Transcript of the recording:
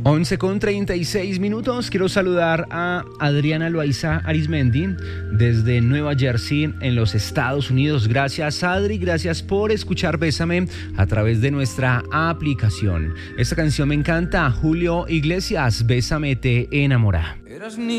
11:36. Quiero saludar a Adriana Loaiza Arismendi desde Nueva Jersey, en los Estados Unidos. Gracias, Adri. Gracias por escuchar Bésame a través de nuestra aplicación. Esta canción me encanta. Julio Iglesias, Bésame te enamora.